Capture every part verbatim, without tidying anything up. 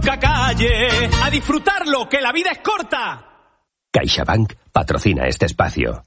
nunca calle. A disfrutarlo, que la vida es corta. CaixaBank patrocina este espacio.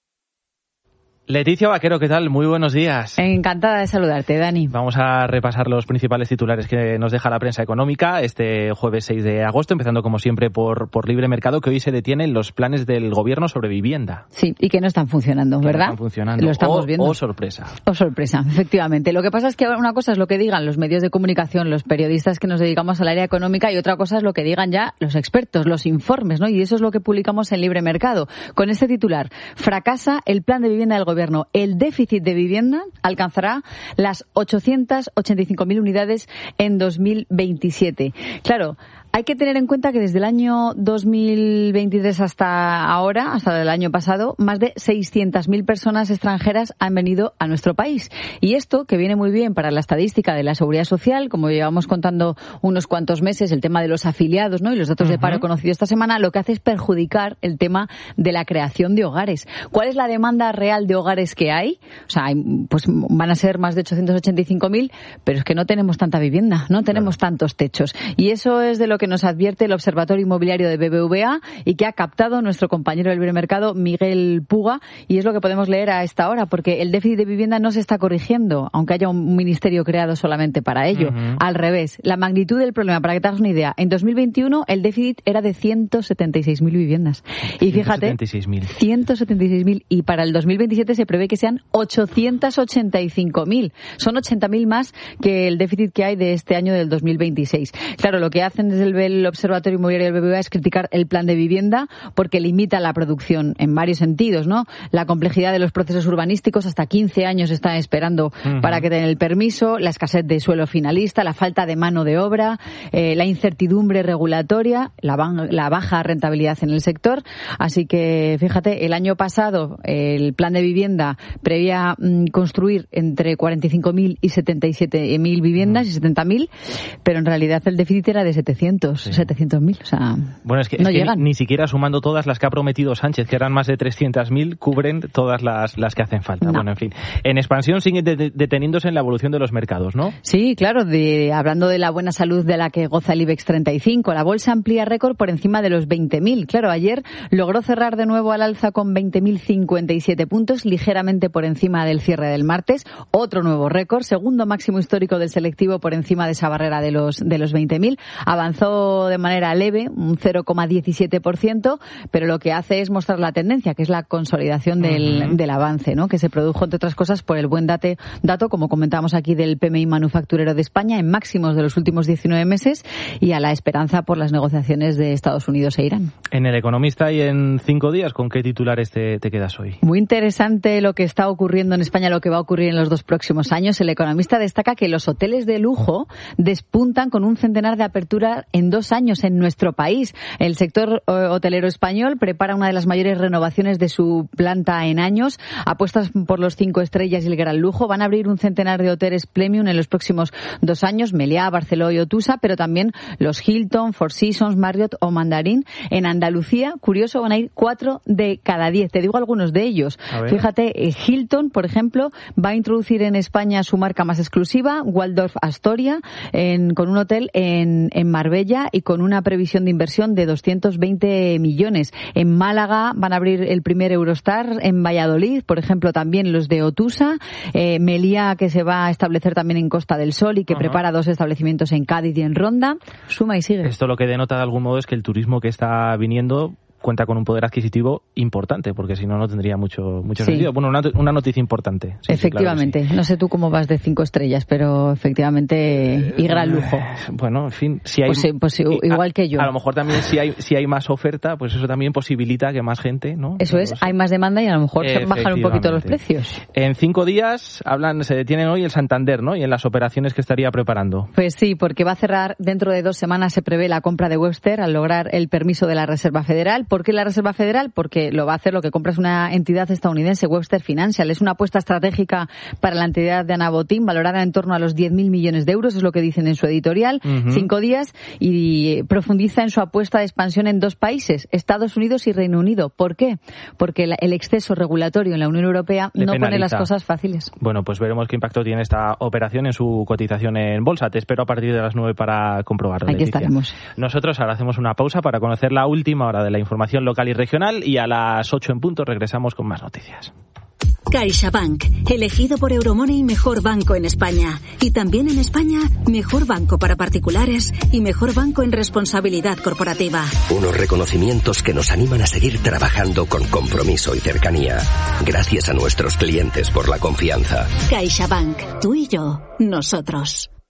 Leticia Vaquero, ¿qué tal? Muy buenos días. Encantada de saludarte, Dani. Vamos a repasar los principales titulares que nos deja la prensa económica este jueves seis de agosto, empezando como siempre por, por Libre Mercado, que hoy se detienen los planes del gobierno sobre vivienda. Sí, y que no están funcionando, que ¿verdad? No están funcionando. Lo estamos o, viendo. O sorpresa. O sorpresa, efectivamente. Lo que pasa es que una cosa es lo que digan los medios de comunicación, los periodistas que nos dedicamos al área económica, y otra cosa es lo que digan ya los expertos, los informes, ¿no? Y eso es lo que publicamos en Libre Mercado. Con este titular: fracasa el plan de vivienda del gobierno. El déficit de vivienda alcanzará las ochocientas ochenta y cinco mil unidades en dos mil veintisiete. Claro, hay que tener en cuenta que desde el año dos mil veintitrés hasta ahora, hasta el año pasado, más de seiscientas mil personas extranjeras han venido a nuestro país. Y esto, que viene muy bien para la estadística de la Seguridad Social, como llevamos contando unos cuantos meses, el tema de los afiliados, ¿no? Y los datos uh-huh. de paro conocidos esta semana, lo que hace es perjudicar el tema de la creación de hogares. ¿Cuál es la demanda real de hogares que hay? O sea, hay, pues van a ser más de ochocientos ochenta y cinco mil, pero es que no tenemos tanta vivienda, no tenemos claro. tantos techos. Y eso es de lo que nos advierte el Observatorio Inmobiliario de B B V A y que ha captado nuestro compañero del Libre Mercado, Miguel Puga, y es lo que podemos leer a esta hora, porque el déficit de vivienda no se está corrigiendo, aunque haya un ministerio creado solamente para ello. Uh-huh. Al revés, la magnitud del problema, para que te hagas una idea, en dos mil veintiuno el déficit era de ciento setenta y seis mil viviendas. Y fíjate, ciento setenta y seis mil. ciento setenta y seis mil, y para el dos mil veintisiete se prevé que sean ochocientos ochenta y cinco mil. Son ochenta mil más que el déficit que hay de este año del dos mil veintiséis. Claro, lo que hacen desde el el Observatorio Inmobiliario del B B V A es criticar el plan de vivienda porque limita la producción en varios sentidos, ¿no? La complejidad de los procesos urbanísticos, hasta quince años están esperando uh-huh. para que den el permiso, la escasez de suelo finalista, la falta de mano de obra, eh, la incertidumbre regulatoria, la, ban- la baja rentabilidad en el sector. Así que, fíjate, el año pasado el plan de vivienda prevía mm, construir entre cuarenta y cinco mil y setenta y siete mil viviendas uh-huh. y setenta mil, pero en realidad el déficit era de setecientos. Sí. setecientos mil, o sea, bueno, es que, no es que llegan. Ni, ni siquiera sumando todas las que ha prometido Sánchez, que eran más de trescientos mil, cubren todas las, las que hacen falta. No. Bueno, en fin. En expansión sigue de, de, deteniéndose en la evolución de los mercados, ¿no? Sí, claro, de, hablando de la buena salud de la que goza el IBEX treinta y cinco, la bolsa amplía récord por encima de los veinte mil. Claro, ayer logró cerrar de nuevo al alza con veinte mil cincuenta y siete puntos, ligeramente por encima del cierre del martes. Otro nuevo récord, segundo máximo histórico del selectivo por encima de esa barrera de los, de los veinte mil. Avanzó de manera leve, un cero coma diecisiete por ciento, pero lo que hace es mostrar la tendencia, que es la consolidación del, uh-huh. del avance, ¿no? Que se produjo, entre otras cosas, por el buen date, dato, como comentábamos aquí, del P M I manufacturero de España en máximos de los últimos diecinueve meses y a la esperanza por las negociaciones de Estados Unidos e Irán. En El Economista y en cinco días, ¿con qué titulares te, te quedas hoy? Muy interesante lo que está ocurriendo en España, lo que va a ocurrir en los dos próximos años. El Economista destaca que los hoteles de lujo despuntan con un centenar de aperturas en dos años en nuestro país. El sector hotelero español prepara una de las mayores renovaciones de su planta en años. Apuestas por los cinco estrellas y el gran lujo. Van a abrir un centenar de hoteles premium en los próximos dos años, Meliá, Barceló y Otusa, pero también los Hilton, Four Seasons, Marriott o Mandarín. En Andalucía, curioso, van a ir cuatro de cada diez. Te digo algunos de ellos. Fíjate, Hilton, por ejemplo, va a introducir en España su marca más exclusiva, Waldorf Astoria, en, con un hotel en, en Marbella y con una previsión de inversión de doscientos veinte millones. En Málaga van a abrir el primer Eurostar, en Valladolid, por ejemplo, también los de Otusa, eh, Meliá, que se va a establecer también en Costa del Sol y que uh-huh. prepara dos establecimientos en Cádiz y en Ronda. Suma y sigue. Esto lo que denota de algún modo es que el turismo que está viniendo cuenta con un poder adquisitivo importante, porque si no, no tendría mucho mucho sí. sentido. Bueno, una, una noticia importante. Sí, efectivamente. Sí, claro sí. No sé tú cómo vas de cinco estrellas, pero efectivamente, y gran lujo. Eh, bueno, en fin, si hay... Pues, pues igual a, que yo. A lo mejor también si hay si hay más oferta, pues eso también posibilita que más gente, ¿no? Eso es, hay más demanda y a lo mejor se bajan un poquito los precios. En cinco días hablan, se detienen hoy el Santander, ¿no? Y en las operaciones que estaría preparando. Pues sí, porque va a cerrar dentro de dos semanas, se prevé la compra de Webster al lograr el permiso de la Reserva Federal. ¿Por qué la Reserva Federal? Porque lo va a hacer, lo que compra es una entidad estadounidense, Webster Financial. Es una apuesta estratégica para la entidad de Ana Botín, valorada en torno a los diez mil millones de euros, es lo que dicen en su editorial. Uh-huh. Cinco días, y profundiza en su apuesta de expansión en dos países, Estados Unidos y Reino Unido. ¿Por qué? Porque el exceso regulatorio en la Unión Europea Le no penaliza. Pone las cosas fáciles. Bueno, pues veremos qué impacto tiene esta operación en su cotización en bolsa. Te espero a partir de las nueve para comprobarlo. Aquí Leticia. Estaremos. Nosotros ahora hacemos una pausa para conocer la última hora de la información local y regional, y a las ocho en punto regresamos con más noticias. CaixaBank, elegido por Euromoney mejor banco en España. Y también en España, mejor banco para particulares y mejor banco en responsabilidad corporativa. Unos reconocimientos que nos animan a seguir trabajando con compromiso y cercanía. Gracias a nuestros clientes por la confianza. CaixaBank, tú y yo, nosotros.